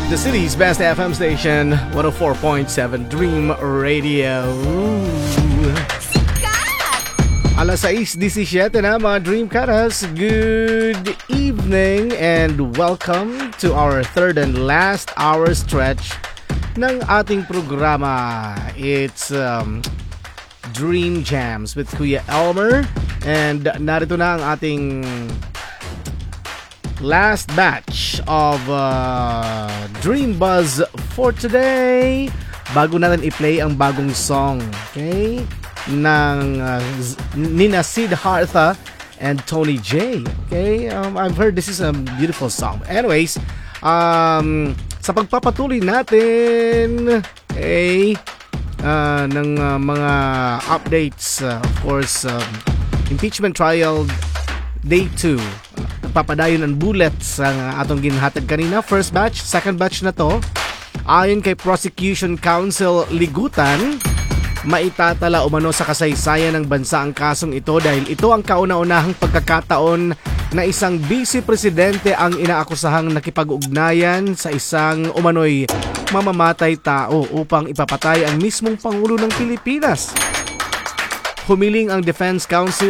The city's best FM station, 104.7 Dream Radio. Alas 6:17 na mga Dream Caras. Good evening and welcome to our third and last hour stretch ng ating programa. It's Dream Jams with Kuya Elmer, and narito na ang ating last batch of Dream Buzz for today. Bago natin i-play ang bagong song, okay, ng Nina Siddhartha and Tony J. Okay, I've heard this is a beautiful song. Anyways, sa pagpapatuloy natin ng mga updates, of course, impeachment trial day 2. Papadayon ang bullets ang atong ginhatag kanina. First batch, second batch na to. Ayon kay Prosecution Counsel Ligutan, maitatala umano sa kasaysayan ng bansa ang kasong ito dahil ito ang kauna-unahang pagkakataon na isang vice presidente ang inaakusahang nakipag-ugnayan sa isang umano'y mamamatay tao upang ipapatay ang mismong Pangulo ng Pilipinas. Humiling ang Defense Counsel